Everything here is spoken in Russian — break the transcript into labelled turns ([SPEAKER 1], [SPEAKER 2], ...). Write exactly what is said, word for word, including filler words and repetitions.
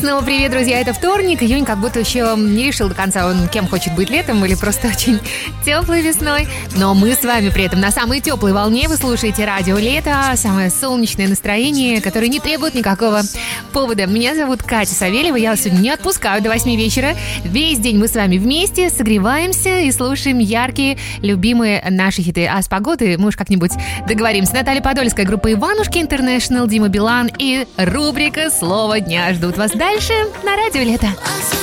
[SPEAKER 1] снова привет, друзья, это вторник. Июнь как будто еще не решил до конца, он кем хочет быть, летом или просто очень теплой весной. Но мы с вами при этом на самой теплой волне. Вы слушаете радио «Лето», самое солнечное настроение, которое не требует никакого повода. Меня зовут Катя Савельева, я вас сегодня не отпускаю до восьми вечера. Весь день мы с вами вместе согреваемся и слушаем яркие, любимые наши хиты. А с погодой мы уж как-нибудь договоримся. Наталья Подольская, группа «Иванушки Интернешнл», Дима Билан и рубрика «Слово дня» ждут вас дальше на радио «Лето».